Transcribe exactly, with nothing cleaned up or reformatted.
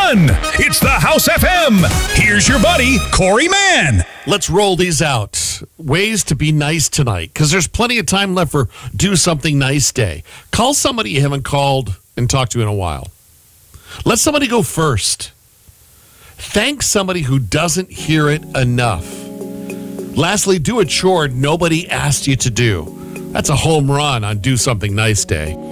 fun. It's the House F M. Here's your buddy, Corey Mann. Let's roll these out. Ways to be nice tonight, because there's plenty of time left for Do Something Nice Day. Call somebody you haven't called and talked to in a while. Let somebody go first. Thank somebody who doesn't hear it enough. Lastly, do a chore nobody asked you to do. That's a home run on Do Something Nice Day.